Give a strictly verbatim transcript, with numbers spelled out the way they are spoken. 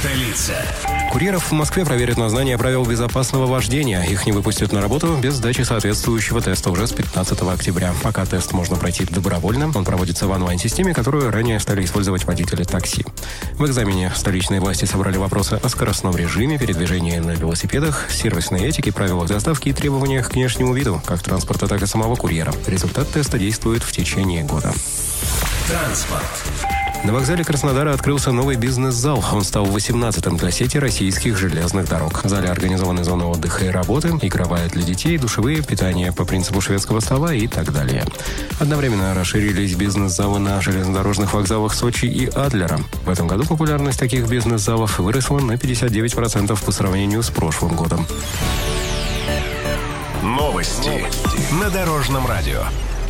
Столица. Курьеров в Москве проверят на знание правил безопасного вождения. Их не выпустят на работу без сдачи соответствующего теста уже с пятнадцатого октября. Пока тест можно пройти добровольно. Он проводится в онлайн-системе, которую ранее стали использовать водители такси. В экзамене столичные власти собрали вопросы о скоростном режиме, передвижении на велосипедах, сервисной этике, правилах доставки и требованиях к внешнему виду, как транспорта, так и самого курьера. Результат теста действует в течение года. Транспорт. На вокзале Краснодара открылся новый бизнес-зал. Он стал восемнадцатым для сети российских железных дорог. В зале организованы зоны отдыха и работы, игровая для детей, душевые, питание по принципу шведского стола и так далее. Одновременно расширились бизнес-залы на железнодорожных вокзалах Сочи и Адлера. В этом году популярность таких бизнес-залов выросла на пятьдесят девять процентов по сравнению с прошлым годом. Новости, Новости. На Дорожном радио.